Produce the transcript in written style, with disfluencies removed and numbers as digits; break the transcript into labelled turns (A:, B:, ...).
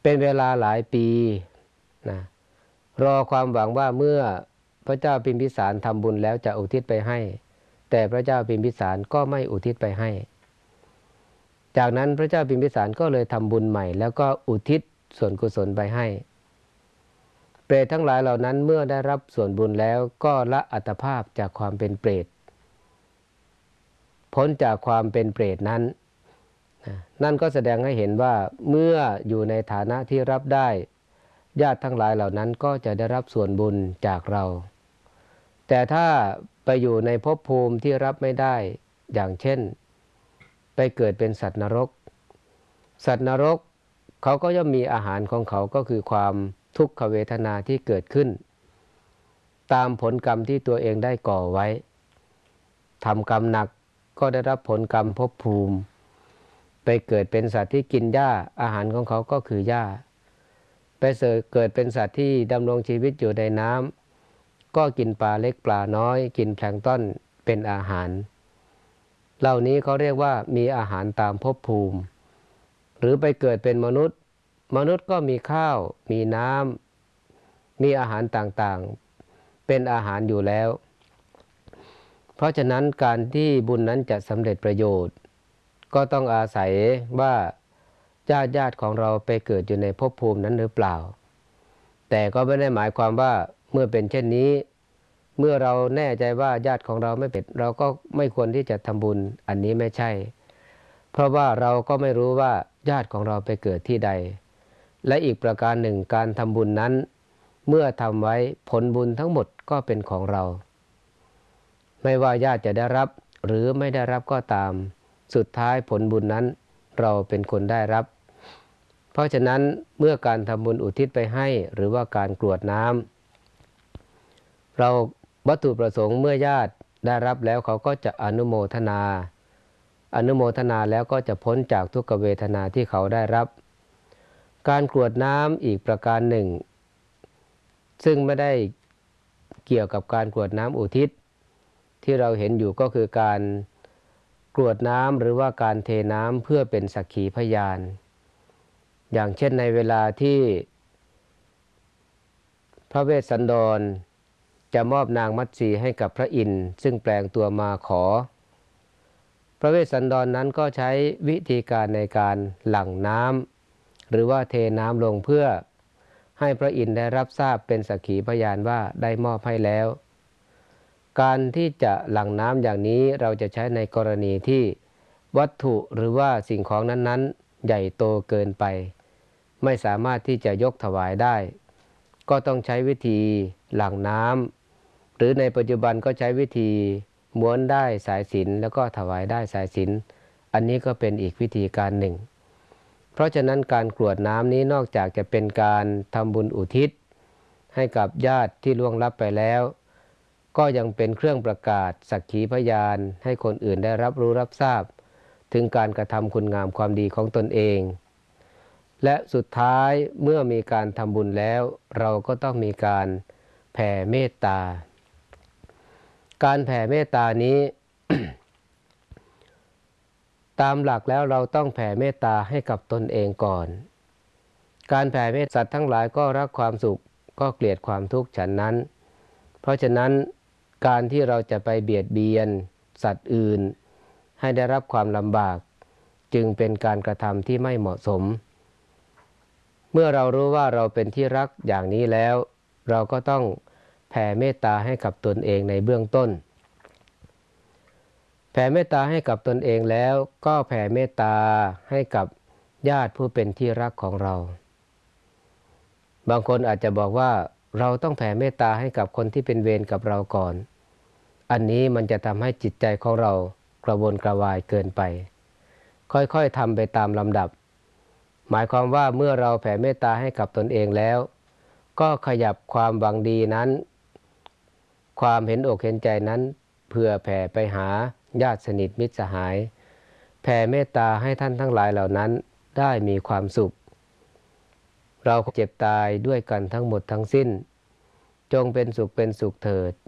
A: เป็นเวลาหลายปีนะรอความหวังว่าเมื่อพระเจ้าพิมพิสารทำบุญแล้วจะอุทิศไปให้แต่พระเจ้าพิมพิสารก็ไม่อุทิศไปให้จากนั้นพระเจ้าพิมพิสารก็เลยทำบุญใหม่แล้วก็อุทิศส่วนกุศลไปให้เปรตทั้งหลายเหล่านั้นเมื่อได้รับส่วนบุญแล้วก็ละอัตภาพจากความเป็นเปรตพ้นจากความเป็นเปรตนั้นนั่นก็แสดงให้เห็นว่าเมื่ออยู่ในฐานะที่รับได้ญาติทั้งหลายเหล่านั้นก็จะได้รับส่วนบุญจากเราแต่ถ้าไปอยู่ในภพภูมิที่รับไม่ได้อย่างเช่นไปเกิดเป็นสัตว์นรกสัตว์นรกเขาก็ย่อมมีอาหารของเขาก็คือความทุกขเวทนาที่เกิดขึ้นตามผลกรรมที่ตัวเองได้ก่อไว้ทำกรรมหนักก็ได้รับผลกรรมภพภูมิไปเกิดเป็นสัตว์ที่กินหญ้าอาหารของเขาก็คือหญ้าไปเกิดเป็นสัตว์ที่ดำรงชีวิตอยู่ในน้ำก็กินปลาเล็กปลาน้อยกินแพลงก์ต้นเป็นอาหารเหล่านี้เขาเรียกว่ามีอาหารตามภพภูมิหรือไปเกิดเป็นมนุษย์ก็มีข้าวมีน้ำมีอาหารต่างๆเป็นอาหารอยู่แล้วเพราะฉะนั้นการที่บุญนั้นจะสำเร็จประโยชน์ก็ต้องอาศัยว่าญาติของเราไปเกิดอยู่ในภพภูมินั้นหรือเปล่าแต่ก็ไม่ได้หมายความว่าเมื่อเป็นเช่นนี้เมื่อเราแน่ใจว่าญาติของเราไม่เป็นเราก็ไม่ควรที่จะทำบุญอันนี้ไม่ใช่เพราะว่าเราก็ไม่รู้ว่าญาติของเราไปเกิดที่ใดและอีกประการหนึ่งการทำบุญนั้นเมื่อทำไว้ผลบุญทั้งหมดก็เป็นของเราไม่ว่าญาติจะได้รับหรือไม่ได้รับก็ตามสุดท้ายผลบุญนั้นเราเป็นคนได้รับเพราะฉะนั้นเมื่อการทำบุญอุทิศไปให้หรือว่าการกรวดน้ำเราวัตถุประสงค์เมื่อญาติได้รับแล้วเขาก็จะอนุโมทนาแล้วก็จะพ้นจากทุกขเวทนาที่เขาได้รับการกรวดน้ำอีกประการหนึ่งซึ่งไม่ได้เกี่ยวกับการกรวดน้ำอุทิศที่เราเห็นอยู่ก็คือการกรวดน้ำหรือว่าการเทน้ำเพื่อเป็นสักขีพยานอย่างเช่นในเวลาที่พระเวสสันดรจะมอบนางมัตสีให้กับพระอินทร์ซึ่งแปลงตัวมาขอพระเวสสันดรนั้นก็ใช้วิธีการในการหลั่งน้ำหรือว่าเทน้ำลงเพื่อให้พระอินทร์ได้รับทราบเป็นสักขีพยานว่าได้มอบให้แล้วการที่จะหลั่งน้ำอย่างนี้เราจะใช้ในกรณีที่วัตถุหรือว่าสิ่งของนั้นๆใหญ่โตเกินไปไม่สามารถที่จะยกถวายได้ก็ต้องใช้วิธีหลั่งน้ำหรือในปัจจุบันก็ใช้วิธีม้วนได้สายสิญจน์แล้วก็ถวายได้สายสิญจน์อันนี้ก็เป็นอีกวิธีการหนึ่งเพราะฉะนั้นการกรวดน้ำนี้นอกจากจะเป็นการทำบุญอุทิศให้กับญาติที่ล่วงลับไปแล้วก็ยังเป็นเครื่องประกาศสักขีพยานให้คนอื่นได้รับรู้รับทราบถึงการกระทำคุณงามความดีของตนเองและสุดท้ายเมื่อมีการทำบุญแล้วเราก็ต้องมีการแผ่เมตตาการแผ่เมตตานี้ ตามหลักแล้วเราต้องแผ่เมตตาให้กับตนเองก่อนการแผ่เมตตาสัตว์ทั้งหลายก็รักความสุขก็เกลียดความทุกข์ฉันนั้นเพราะฉะนั้นการที่เราจะไปเบียดเบียนสัตว์อื่นให้ได้รับความลำบากจึงเป็นการกระทำที่ไม่เหมาะสมเมื่อเรารู้ว่าเราเป็นที่รักอย่างนี้แล้วเราก็ต้องแผ่เมตตาให้กับตนเองในเบื้องต้นแผ่เมตตาให้กับตนเองแล้วก็แผ่เมตตาให้กับญาติผู้เป็นที่รักของเราบางคนอาจจะบอกว่าเราต้องแผ่เมตตาให้กับคนที่เป็นเวรกับเราก่อนอันนี้มันจะทำให้จิตใจของเรากระวนกระวายเกินไปค่อยๆทำไปตามลำดับหมายความว่าเมื่อเราแผ่เมตตาให้กับตนเองแล้วก็ขยับความหวังดีนั้นความเห็นอกเห็นใจนั้นเพื่อแผ่ไปหาญาติสนิทมิตรสหายแผ่เมตตาให้ท่านทั้งหลายเหล่านั้นได้มีความสุขเราเจ็บตายด้วยกันทั้งหมดทั้งสิ้นจงเป็นสุขเถิด